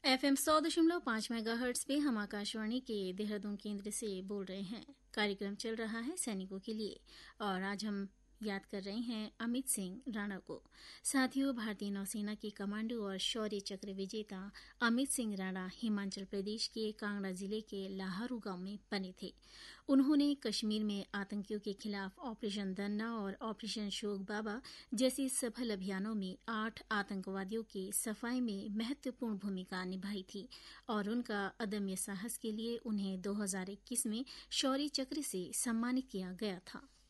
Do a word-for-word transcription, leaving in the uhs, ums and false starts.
F M सौ दशमलव पांच मेगा हर्ट्स पे हम आकाशवाणी के देहरादून केंद्र से बोल रहे हैं। कार्यक्रम चल रहा है सैनिकों के लिए और आज हम याद कर रहे हैं अमित सिंह राणा को। साथियों, भारतीय नौसेना के कमांडो और शौर्य चक्र विजेता अमित सिंह राणा हिमाचल प्रदेश के कांगड़ा जिले के लाहारू गांव में बने थे। उन्होंने कश्मीर में आतंकियों के खिलाफ ऑपरेशन दन्ना और ऑपरेशन शोक बाबा जैसे सफल अभियानों में आठ आतंकवादियों के सफाई में महत्वपूर्ण भूमिका निभाई थी और उनका अदम्य साहस के लिए उन्हें दो हज़ार इक्कीस में शौर्य चक्र से सम्मानित किया गया था।